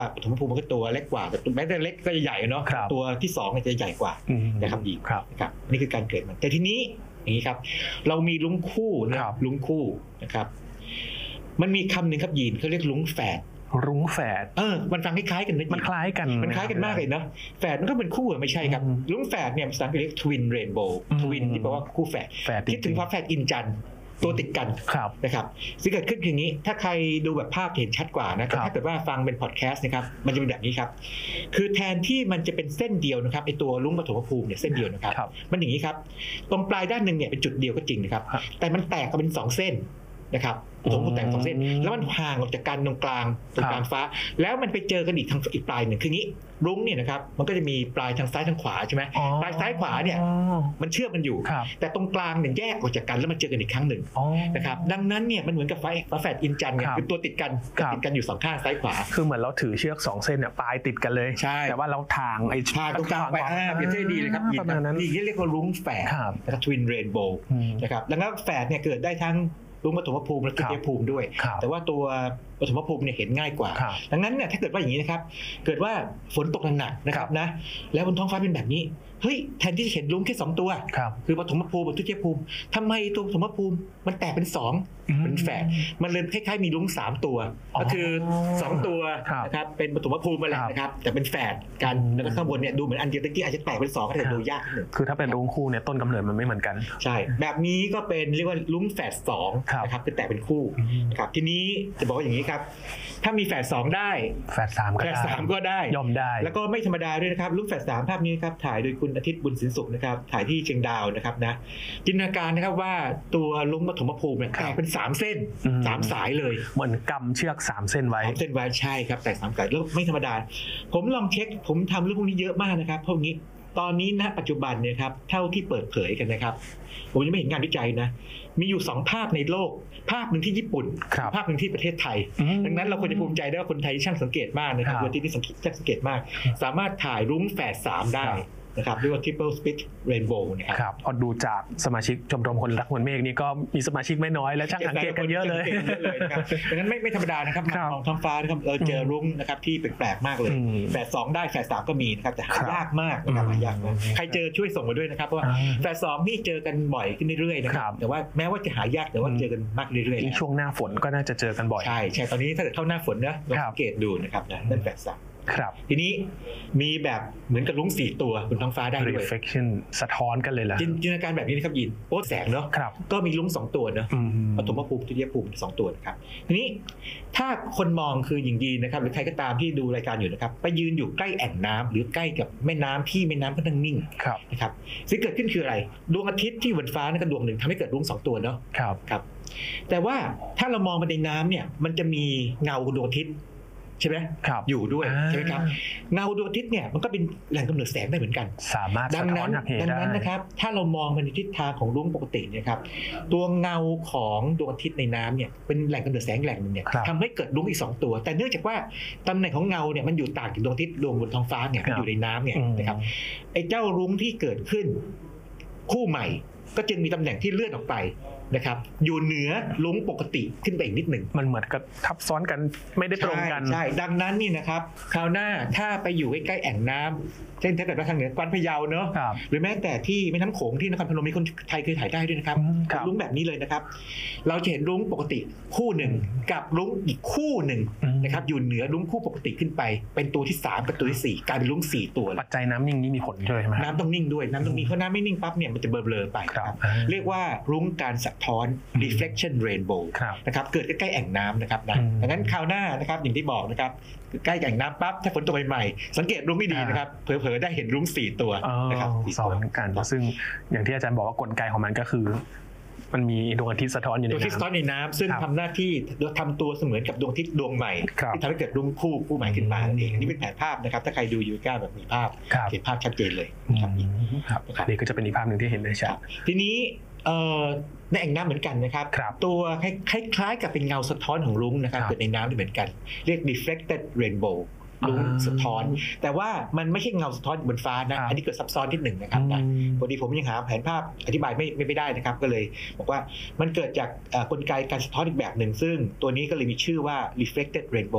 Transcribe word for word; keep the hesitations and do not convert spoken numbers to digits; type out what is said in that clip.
ปฐมภูมิมันก็ตัวเล็กกว่าแต่แม้แต่เล็กก็จะใหญ่เนาะตัวที่สองจะใหญ่กว่านะครับอีกนะครับนี่คือการเกิดมันแต่ทีนี้อย่างนี้ครับเรามีลุ้งคู่นะลุ้งคู่นะครับมันมีคำหนึ่งครับยีนเขาเรียกลุ้งแฝดรุ้งแฝดเออมันฟังคล้ายๆกันนะมันคล้ายกันมันคล้ายกันมากเลยนะแฝดมันก็เป็นคู่ไม่ใช่ครับลุ้งแฝดเนี่ยภาษาอังกฤษเรียกทวินเรนโบว์ทวินที่แปลว่าคู่แฝดคิดถึงพระแฝดอินจันทร์ตัวติดกันนะครับสิ่งเกิดขึ้นคืออย่างนี้ถ้าใครดูแบบภาพเห็นชัดกว่านะถ้าเกิดว่าฟังเป็นพอดแคสต์นะครับมันจะเป็นแบบนี้ครับคือแทนที่มันจะเป็นเส้นเดียวนะครับไอตัวลุ้งปฐมภูมิเนี่ยเส้นเดียวนะครับมันอย่างนี้ครับตรงปลายด้านหนึ่งเนี่ยเป็นจุดเดียวก็จริงนะครับแต่มันแตกกันเป็นสองเส้นนะครับปฐมภูมิแตกสองเส้นแล้วมันห่างออกจากกันตรงกลางตรงกลางฟ้าแล้วมันไปเจอกันอีกทางอีกปลายหนึ่งคืองี้รุ้งเนี่ยนะครับมันก็จะมีปลายทางซ้ายทางขวาใช่ไหมปลายซ้ายขวาเนี่ยมันเชื่อมกันอยู่แต่ตรงกลางเนี่ยแยกออกจากกันแล้วมันเจอกันอีกครั้งหนึ่งนะครับดังนั้นเนี่ยมันเหมือนกับฝาแฝดอินจันทร์เนี่ยคือตัวติดกันติดกันอยู่สองข้างซ้ายขวาคือเหมือนเราถือเชือกสองเส้นเนี่ยปลายติดกันเลยแต่ว่าเราทางไอ้ทางตรงกลางไปอ่าเปรียบเทียบดีเลยครับนี่เรียกว่ารุ้งแฝดนะครับทวินเรนโบว์นะครับดังนั้นแฝดเนี่ยเกิดได้ทั้งลุ้งปฐมภูมิและทุติยภูมิด้วยแต่ว่าตัวปฐมภูมิเนี่ยเห็นง่ายกว่าดังนั้นเนี่ยถ้าเกิดว่าอย่างนี้นะครับเกิดว่าฝนตกหนักๆนะครับนะแล้วบนท้องฟ้าเป็นแบบนี้เฮ้ยแทนที่จะเห็นลุ้งแค่สองตัวคือปฐมภูมิกับทุติยภูมิทำไมตัวปฐมภูมิมันแตกเป็นสองเป็นแฝดมันเลยคล้ายๆมีลุ้งสามตัวก็คือสองตัวนะครับเป็นปฐมภูมิมาแล้วนะครับแต่เป็นแฝดกันแล้วก็ข้างบนเนี่ยดูเหมือนอันเดียวตะกี้อาจจะแตกเป็นสองก็จะดูยากหนึ่งคือถ้าเป็นลุ้งคู่เนี่ยต้นกำเนิดมันไม่เหมือนกันใช่แบบนี้ก็เป็นเรียกว่าลุ้งแฝดสองนะครับคือแตกเป็นคู่นะครับทีนี้จะบอกว่าอย่างนี้ครับถ้ามีแฝดสองได้แฝดสามก็ได้แฝดสามก็ได้ยอมได้แล้วก็ไม่ธรรมดาด้วยนะครับลุ้งแฝดสามภาพนี้ครับถ่ายโดยคุณอาทิตย์บุญสินสุขนะครับถ่ายที่เชียงดาวนะครับนะจินตนาการนะครับว่าตัวลุ้งปฐมภูมิเนี่ยแตกเป็นสามเส้นสามสายเลยเหมือนกำเชือกสามเส้นไว้เส้นไว้ใช่ครับแตกสามสายแล้วไม่ธรรมดาผมลองเช็คผมทำเรื่องพวกนี้เยอะมากนะครับเพราะงี้ตอนนี้ณปัจจุบันเนี่ยครับเท่าที่เปิดเผยกันนะครับผมยังไม่เห็นงานวิจัยนะมีอยู่สองภาพในโลกภาพหนึ่งที่ญี่ปุ่นภาพหนึ่งที่ประเทศไทยดังนั้นเราควรจะภูมิใจได้ว่าคนไทยช่างสังเกตมากนะครับวันที่นี่สังเกตมากสามารถถ่ายรุ้งแฝดสามได้นะครับเรียกว่า triple split rainbow นะครับพอดูจากสมาชิกชมรมคนรักมวลเมฆนี่ก็มีสมาชิกไม่น้อยและช่างสังเกตกันเยอะเลยดังนั้นไม่ไม่ธรรมดานะครับมองท้องฟ้านะครับเราเจอรุ้งนะครับที่แปลกๆมากเลยแฝดสองได้แฝดสามก็มีนะครับแต่หายากมากนะครับหายากนะใครเจอช่วยส่งมาด้วยนะครับเพราะว่าแฝดสองนี่เจอกันบ่อยขึ้นเรื่อยๆนะครับแต่ว่าแม้ว่าจะหายากแต่ว่าเจอกันมากเรื่อยๆช่วงหน้าฝนก็น่าจะเจอกันบ่อยใช่ใช่ตอนนี้ถ้าเกิดเข้าหน้าฝนนะลองสังเกตดูนะครับนะนั่นแฝดสามครับทีนี้มีแบบเหมือนกับลุ้งสี่ตัวบนท้องฟ้าได้ด้วย reflection สะท้อนกันเลยล่ะจินตนาการแบบนี้นะครับยินโอ้แสงเนาะก็มีลุ้งสองตัวเนาะปฐมภูมิทุติยภูมิสองตัวนะครับทีนี้ถ้าคนมองคือหญิงยีนนะครับหรือใครก็ตามที่ดูรายการอยู่นะครับไปยืนอยู่ใกล้แอ่งน้ำหรือใกล้กับแม่น้ำที่แม่น้ำก็นั่งนิ่งนะครับสิ่งเกิดขึ้นคืออะไรดวงอาทิตย์ที่บนฟ้านั่นก็ดวงหนึ่งทำให้เกิดลุ้งสองตัวเนาะครับครับแต่ว่าถ้าเรามองไปในน้ำเนี่ยมันจะมีเงาดวงอาทิตย์ใช่ไหมอยู่ด้วยใช่ไหมครับเงาดวงอาทิตย์เนี่ยมันก็เป็นแหล่งกำเนิดแสงได้เหมือนกันสามารถดังนั้นดังนั้นนะครับถ้าเรามองไปในทิศทางของรุ้งปกติเนี่ยครับตัวเงาของดวงอาทิตย์ในน้ำเนี่ยเป็นแหล่งกำเนิดแสงแหล่งหนึ่งเนี่ยทำให้เกิดรุ้งอีกสองตัวแต่เนื่องจากว่าตำแหน่งของเงาเนี่ยมันอยู่ต่างจากดวงอาทิตย์ดวงบนท้องฟ้าเนี่ยมันอยู่ในน้ำเนี่ยนะครับไอ้เจ้ารุ้งที่เกิดขึ้นคู่ใหม่ก็จึงมีตำแหน่งที่เลื่อนออกไปนะครับอยู่เหนือลุ้งปกติขึ้นไปอีกนิดหนึ่งมันเหมือนกับทับซ้อนกันไม่ได้ตรงกันใช่ดังนั้นนี่นะครับคราวหน้าถ้าไปอยู่ใกล้ๆแอ่งน้ำเช่นถ้าเกิดว่าทางเหนือกวานพะเยาเนอะหรือแม้แต่ที่แม่น้ำโขงที่นครพนมมีคนไทยเคยถ่ายได้ด้วยนะครับรุ้งแบบนี้เลยนะครับเราจะเห็นรุ้งปกติคู่หนึ่งกับรุ้งอีกคู่หนึ่งนะครับอยู่เหนือรุ้งคู่ปกติขึ้นไปเป็นตัวที่สามกับตัวที่สี่กลายเป็นรุ้งสี่ตัวปัจจัยน้ำนิ่งนี่มีผลด้วยไหมน้ำต้องนิ่งด้วยน้ำต้องนิ่งเพราะน้ำไม่นิ่งปั๊บเนี่ยมันจะเบลอๆไปเรียกว่ารุ้งการสะท้อน reflection rainbow นะครับเกิดใกล้ๆแอ่งน้ำนะครับนะดังนั้นคราวหน้านะครับอย่างที่บอกนะครับใกล้แอ่งน้ำปั๊บถ้าฝนตกใหม่ๆสังเกตรุ้งไม่ดีนะครับเผลอๆได้เห็นรุ้งสี่ตัวนะครับซ้อนกันซึ่งอย่างที่อาจารย์บอกว่ากลไกของมันก็คือมันมีดวงอาทิตย์สะท้อนอยู่ในน้ำดวงอาทิตย์สะท้อนในน้ำซึ่งทำหน้าที่ทำตัวเสมือนกับดวงอาทิตย์ดวงใหม่ที่ทำให้เกิดรุ้งคู่คู่ใหม่ขึ้นมาเองนี่เป็นแผนภาพนะครับถ้าใครดูยูก้าแบบมีภาพเห็นภาพชัดเจนเลยครับนี่ก็จะเป็นอีกภาพหนึ่งที่เห็นได้ชัดทีนี้ในแอ่งน้ำเหมือนกันนะครับตัวคล้ายๆกับเป็นเงาสะท้อนของรุ้งนะครับเกิดในน้ำเหมือนกันเรียก reflected rainbow รุ้งสะท้อนแต่ว่ามันไม่ใช่เงาสะท้อนบนฟ้านะอันนี้เกิดซับซ้อนนิดหนึ่งนะครับนะพอดีผมยังหาแผนภาพอธิบายไม่ไม่ได้นะครับก็เลยบอกว่ามันเกิดจากกลไกการสะท้อนอีกแบบหนึ่งซึ่งตัวนี้ก็เลยมีชื่อว่า reflected rainbow